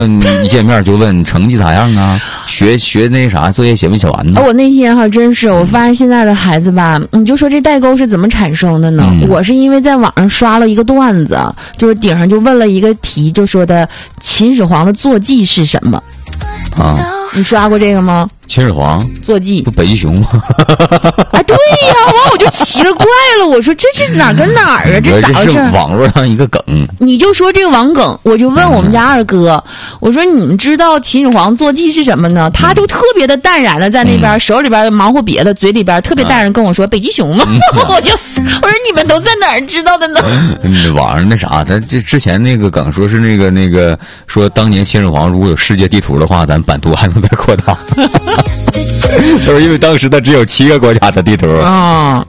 一见面就问成绩咋样啊？学那啥，作业写没写完呢？ 我那天还真是，我发现现在的孩子吧，你就说这代沟是怎么产生的呢？我是因为在网上刷了一个段子，就是顶上就问了一个题，就说的秦始皇的坐骑是什么？ 啊， 你刷过这个吗？ 秦始皇坐骑不北极熊吗？ 啊，对呀，我就奇了怪了，我说这是哪跟哪儿啊？这咋回事？ 这是网络上一个梗。 你就说这个网梗，我就问我们家二哥，我说你们知道秦始皇坐骑是什么呢？他就特别的淡然的在那边手里边忙活别的，嘴里边特别淡然跟我说北极熊嘛。我说你们都在哪儿知道的呢？ 网上那啥，咱这之前那个梗说是那个说当年秦始皇如果有世界地图的话，咱版图还能再扩大。都是因为当时他只有7个国家的地图啊。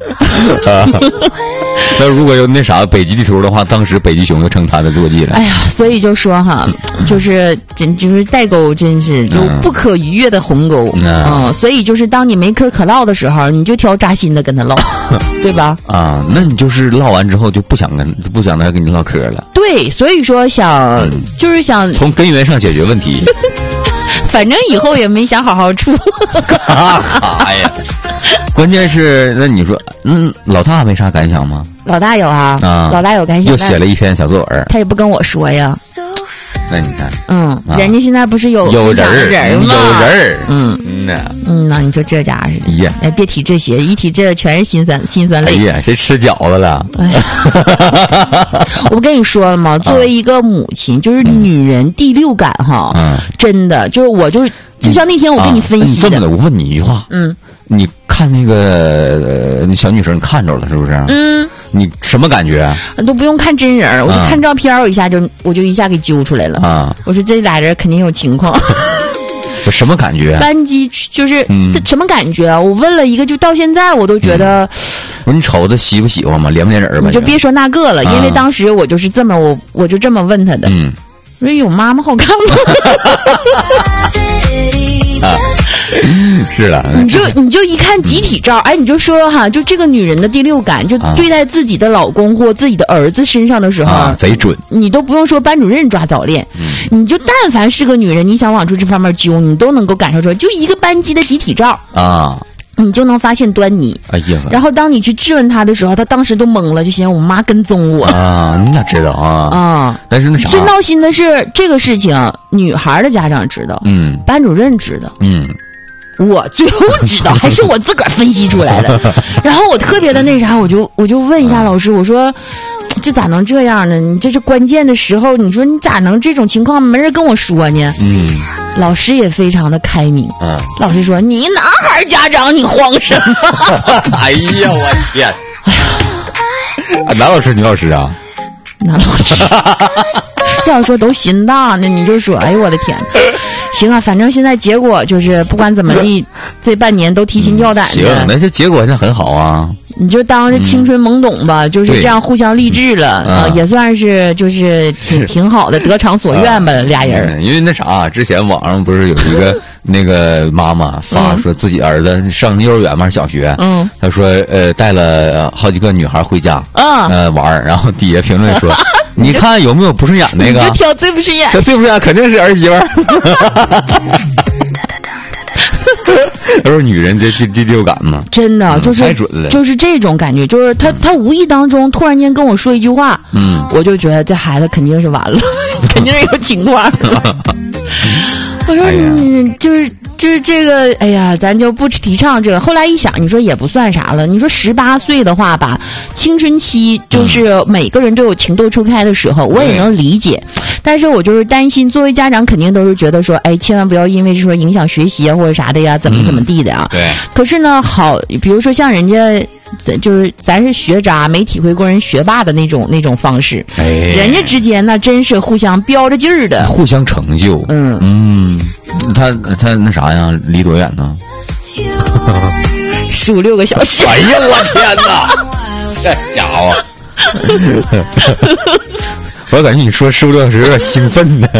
那如果有那啥北极地图的话，当时北极熊就成他的坐骑了。 哎呀，所以就说哈，就是代沟，真是有不可逾越的鸿沟。所以就是当你没嗑可唠的时候，你就挑扎心的跟他唠，对吧？啊， 那你就是唠完之后就不想再跟你唠嗑了。 对，所以说就是想从根源上解决问题。 反正以后也没想好好处。 哎呀，关键是那你说，老大没啥感想吗？ 老大有啊，老大有感想， 又写了一篇小作文， 他也不跟我说呀。 那你看， 人家现在不是有人吗？有人， 那你说这家伙是，哎，别提这些，一提这全是心酸泪。 哎呀，谁吃饺子了？ 我不跟你说了吗？作为一个母亲，就是女人第六感哈，真的就是就像那天我跟你分析的。 这么的，我问你一句话，你看那个那小女生看着了是不是？你什么感觉？ 都不用看真人，我就看照片，我就一下给揪出来了啊！我说这俩人肯定有情况。 什么感觉？ 班级就是什么感觉啊？我问了一个，就到现在我都觉得。 我说你瞅他喜不喜欢吗？连不连人吧？ 你就别说那个了，因为当时我就是这么我就这么问他的。我说有妈妈好看吗？ 是了， 你就一看集体照，哎，你就说哈，就这个女人的第六感，就对待自己的老公或自己的儿子身上的时候， 贼准。 你都不用说班主任抓早恋，你就但凡是个女人，你想往出这方面揪，你都能够感受出来。就一个班级的集体照啊，你就能发现端倪。哎呀，然后当你去质问她的时候，她当时都懵了，就嫌我妈跟踪我啊。你咋知道啊？但是那啥， 最闹心的是这个事情，女孩的家长知道，班主任知道，我最后知道，还是我自个儿分析出来的。然后我特别的那啥，我就问一下老师，我说这咋能这样呢？你这是关键的时候，你说你咋能这种情况没人跟我说呢？老师也非常的开明。老师说你男孩家长，你慌什么？ 哎呀，我天！男老师女老师啊？ 男老师。要说都心大呢，你就说，哎呦我的天！行啊，反正现在结果就是不管怎么地，这半年都提心吊胆的。 行，那这结果现在很好啊。 你就当是青春懵懂吧，就是这样互相励志了也算是就是挺好的，得偿所愿吧，俩人。 因为那啥，之前网上不是有一个那个妈妈发说自己儿子上幼儿园嘛，小学，他说带了好几个女孩回家玩，然后底下评论说。你看有没有不顺眼那个？ 你就挑最不顺眼， 这最不顺眼肯定是儿媳妇儿。他说女人这第六感嘛， 真的就是太准了， 就是这种感觉，就是他无意当中突然间跟我说一句话，我就觉得这孩子肯定是完了，肯定是有情况。我说就是这个，哎呀，咱就不提倡这个。后来一想，你说也不算啥了。你说18岁的话吧，青春期就是每个人都有情窦初开的时候，我也能理解。但是我就是担心，作为家长肯定都是觉得说，哎，千万不要因为说影响学习啊或者啥的呀，怎么地的啊。 对。 可是呢，好，比如说像人家。就是咱是学渣，没体会过人学霸的那种方式，人家之间那真是互相飙着劲儿的， 互相成就。他那啥呀，离多远呢 ？15、16个小时。 哎呀，我天哪！这家伙，我感觉你说15、16个小时有点兴奋呢。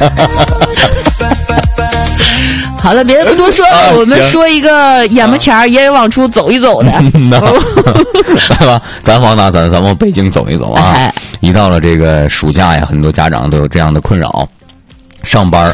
好了，别的不多说了，我们说一个眼巴前也往出走一走的。 来吧，咱往哪？咱往北京走一走啊！一到了这个暑假呀，很多家长都有这样的困扰。 上班